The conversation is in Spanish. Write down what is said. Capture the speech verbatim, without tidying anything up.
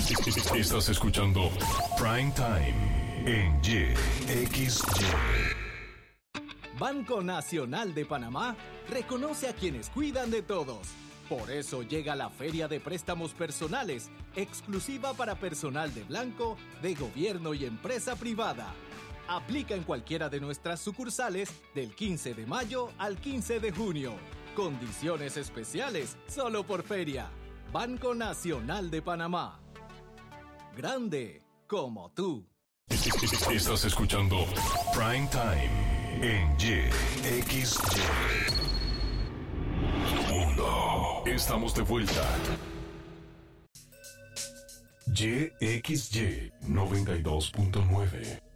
Estás escuchando Prime Time en Y X Y. Banco Nacional de Panamá reconoce a quienes cuidan de todos. Por eso llega la Feria de Préstamos Personales, exclusiva para personal de blanco, de gobierno y empresa privada. Aplica en cualquiera de nuestras sucursales del quince de mayo al quince de junio. Condiciones especiales solo por feria. Banco Nacional de Panamá. Grande como tú. Estás escuchando Prime Time en Y X Y. Mundo. Estamos de vuelta. Y X Y noventa y dos punto nueve.